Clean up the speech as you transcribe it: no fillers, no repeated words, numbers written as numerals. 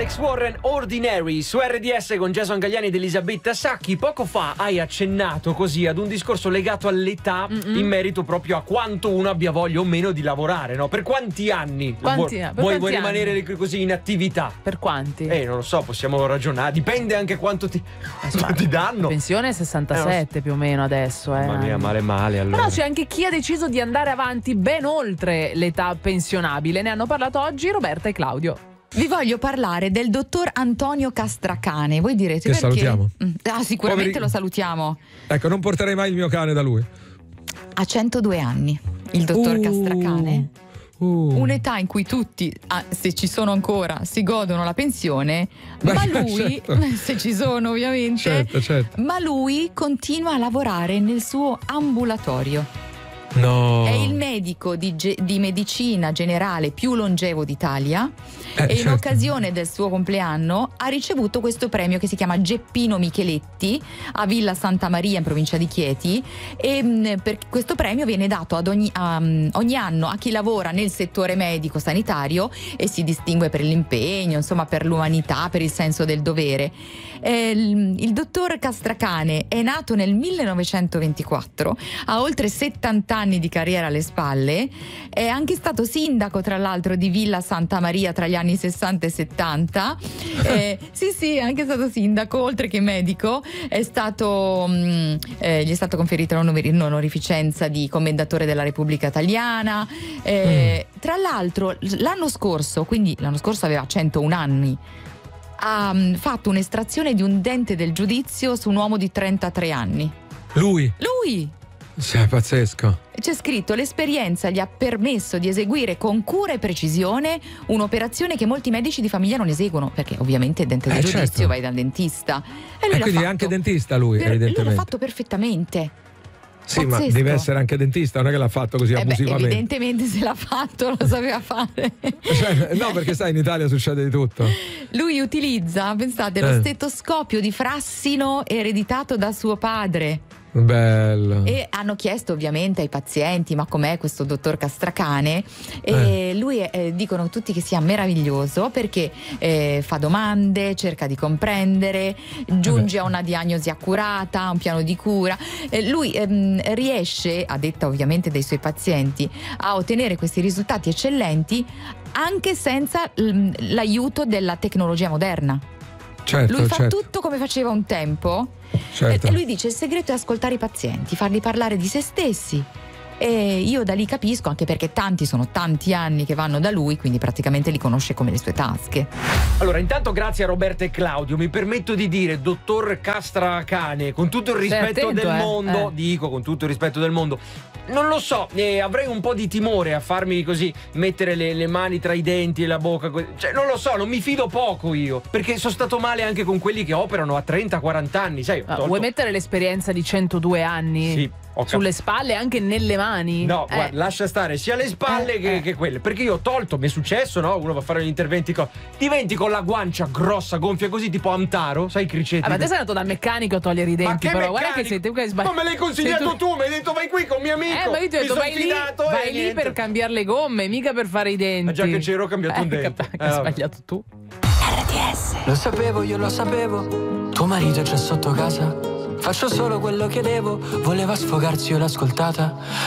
Alex Warren, Ordinary, su RDS con Jason Galliani ed Elisabetta Sacchi. Poco fa hai accennato così ad un discorso legato all'età in merito proprio a quanto uno abbia voglia o meno di lavorare, no? Per quanti anni vuoi rimanere così in attività? Per quanti? Non lo so, possiamo ragionare, dipende anche quanto ti danno. Pensione 67 più o meno adesso, Mamma mia, male allora. Però c'è anche chi ha deciso di andare avanti ben oltre l'età pensionabile. Ne hanno parlato oggi Roberta e Claudio. Vi voglio parlare del dottor Antonio Castracane. Voi direte che perché? Salutiamo. Sicuramente lo salutiamo. Ecco, non porterei mai il mio cane da lui. Ha 102 anni il dottor Castracane. Un'età in cui tutti, se ci sono ancora, si godono la pensione. Ma lui, se ci sono ovviamente, certo. Ma lui continua a lavorare nel suo ambulatorio. No. È il medico di medicina generale più longevo d'Italia e in occasione del suo compleanno ha ricevuto questo premio che si chiama Geppino Micheletti a Villa Santa Maria in provincia di Chieti, e questo premio viene dato ogni anno a chi lavora nel settore medico sanitario e si distingue per l'impegno, insomma per l'umanità, per il senso del dovere. Il dottor Castracane è nato nel 1924, ha oltre 70 anni di carriera alle spalle, è anche stato sindaco tra l'altro di Villa Santa Maria tra gli anni 60 e 70. Sì, è anche stato sindaco, oltre che medico. È stato gli è stato conferito l'onorificenza di commendatore della Repubblica Italiana. Tra l'altro l'anno scorso aveva 101 anni, ha fatto un'estrazione di un dente del giudizio su un uomo di 33 anni. Lui? Sì, pazzesco. C'è scritto: l'esperienza gli ha permesso di eseguire con cura e precisione un'operazione che molti medici di famiglia non eseguono, perché ovviamente il dente del giudizio vai dal dentista. E lui quindi è anche dentista lui, evidentemente. Lui l'ha fatto perfettamente. Sì, pazzesco. ma deve essere anche dentista, non è che l'ha fatto così abusivamente. Evidentemente se l'ha fatto lo sapeva fare. No, perché sai, in Italia succede di tutto. Lui utilizza, pensate, lo stetoscopio di Frassino ereditato da suo padre. Bello. E hanno chiesto ovviamente ai pazienti: ma com'è questo dottor Castracane? E lui dicono tutti che sia meraviglioso, perché fa domande, cerca di comprendere, giunge a una diagnosi accurata, a un piano di cura. Lui riesce, a detta ovviamente dei suoi pazienti, a ottenere questi risultati eccellenti anche senza l'aiuto della tecnologia moderna. Lui fa tutto come faceva un tempo. E lui dice: il segreto è ascoltare i pazienti, farli parlare di se stessi. E io da lì capisco, anche perché sono tanti anni che vanno da lui, quindi praticamente li conosce come le sue tasche. Allora, intanto grazie a Roberta e Claudio, mi permetto di dire, dottor Castracane, con tutto il rispetto del mondo, dico con tutto il rispetto del mondo, non lo so, avrei un po' di timore a farmi così mettere le mani tra i denti e la bocca, cioè non lo so, non mi fido poco io, perché sono stato male anche con quelli che operano a 30-40 anni, sai. Vuoi mettere l'esperienza di 102 anni? Sì. Sulle spalle, anche nelle mani? No, guarda, lascia stare sia le spalle che quelle, perché io ho tolto, mi è successo, no? Uno va a fare gli interventi diventi con la guancia grossa, gonfia così, tipo Amtaro, sai, i cricetti. Ma te sei andato dal meccanico a togliere i denti, però guarda che sei tu che hai sbagliato. Ma me l'hai consigliato tu, mi hai detto vai qui con mio amico. Ma io ti ho detto vai lì per cambiare le gomme, mica per fare i denti. Ma già che c'ero ho cambiato un dente. Hai sbagliato tu. RDS. Lo sapevo, io lo sapevo. Tuo marito è già sotto casa. Faccio solo quello che devo. Voleva sfogarsi, io l'ho ascoltata.